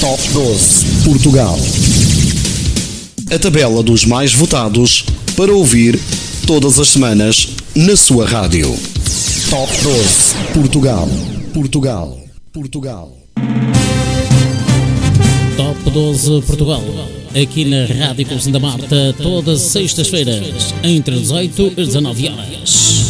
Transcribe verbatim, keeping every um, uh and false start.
Top doze Portugal. A tabela dos mais votados para ouvir todas as semanas na sua rádio. Top doze Portugal. Portugal. Portugal. Top doze Portugal. Aqui na Rádio Conselho da Marta, todas as sextas-feiras, entre dezoito e dezanove horas.